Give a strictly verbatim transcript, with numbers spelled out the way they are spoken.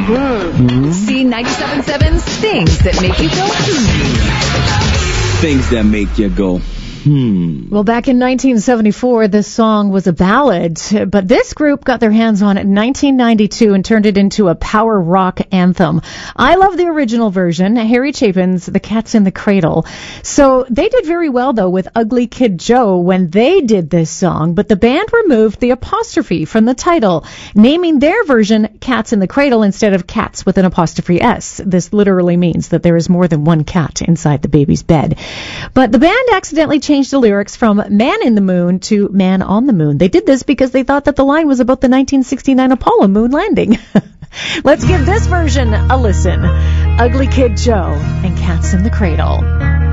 Mm-hmm. See ninety-seven point seven's Things That Make You Go Hmm. Things that make you go Hmm. Well, back in nineteen seventy-four, this song was a ballad, but this group got their hands on it in nineteen ninety-two and turned it into a power rock anthem. I love the original version, Harry Chapin's The Cat's in the Cradle. So they did very well, though, with Ugly Kid Joe when they did this song, but the band removed the apostrophe from the title, naming their version Cats in the Cradle instead of Cats with an apostrophe S. This literally means that there is more than one cat inside the baby's bed. But the band accidentally changed changed the lyrics from Man in the Moon to Man on the Moon. They did this because they thought that the line was about the nineteen sixty-nine Apollo moon landing. Let's give this version a listen. Ugly Kid Joe and Cats in the Cradle.